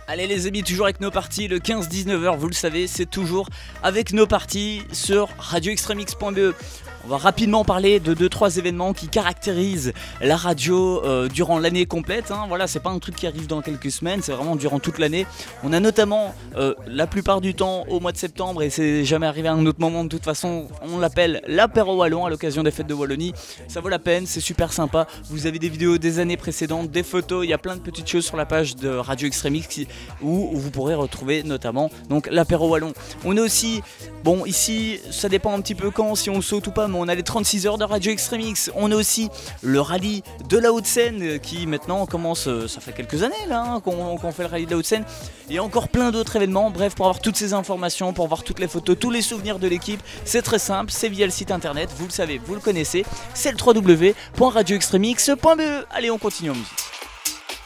Allez les amis, toujours avec nos parties, le 15-19h, vous le savez, c'est toujours avec nos parties sur radioextremx.be. On va rapidement parler de 2-3 événements qui caractérisent la radio durant l'année complète. Voilà, c'est pas un truc qui arrive dans quelques semaines, c'est vraiment durant toute l'année. On a notamment la plupart du temps au mois de septembre, et c'est jamais arrivé à un autre moment de toute façon, on l'appelle l'apéro wallon à l'occasion des fêtes de Wallonie. Ça vaut la peine, c'est super sympa. Vous avez des vidéos des années précédentes, des photos, il y a plein de petites choses sur la page de Radio Extremix où vous pourrez retrouver notamment donc l'apéro wallon. On est aussi, bon ici ça dépend un petit peu quand, si on saute ou pas, mais on a les 36 heures de Radio Extremix. On a aussi le rallye de la Haute-Seine qui maintenant commence, ça fait quelques années là qu'on fait le rallye de la Haute-Seine. Il y a encore plein d'autres événements. Bref, pour avoir toutes ces informations, pour voir toutes les photos, tous les souvenirs de l'équipe, c'est très simple, c'est via le site internet, vous le savez, vous le connaissez, c'est le www.radioextremx.be. Allez, on continue en musique.